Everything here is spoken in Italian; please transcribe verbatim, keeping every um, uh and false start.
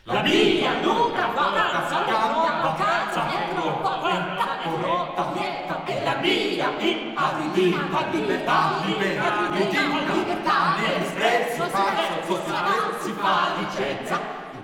La mia lunga vacanza, lunga vacanza, Europa, porta, Europa, Europa, è la mia inaridita libertà, libertà, libertà, libertà, e sprezzi, falso, si fa licenza.